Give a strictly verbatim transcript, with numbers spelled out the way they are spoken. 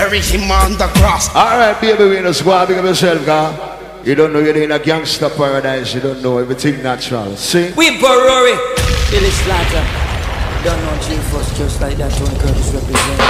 bury him on the cross. Alright, baby, we just go and pick up yourself, girl. You don't know you're in a gangster paradise. You don't know everything natural. See? We Barori. Billy Slaughter. Don't know G-Force just like that. Tony Curtis represent.